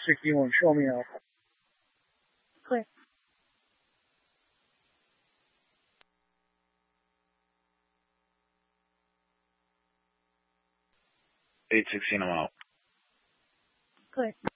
861, show me Alpha. Clear. 816, I'm out. Clear.